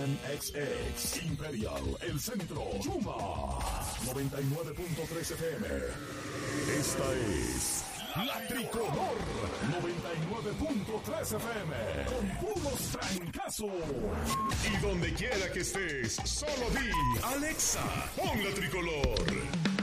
XX, Imperial, El Centro, Yuma, 99.3 FM. Esta es La Tricolor, 99.3 FM, con puros trancazos. Y donde quiera que estés, solo di, Alexa, pon La Tricolor.